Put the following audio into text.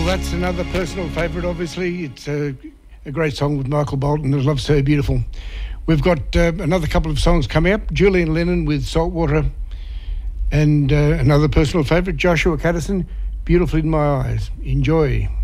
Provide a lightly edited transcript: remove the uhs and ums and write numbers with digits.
That's another personal favourite, obviously. It's a great song with Michael Bolton, I Love So Beautiful. We've got another couple of songs coming up. Julian Lennon with Saltwater, and another personal favourite, Joshua Caddison, Beautiful in My Eyes. Enjoy.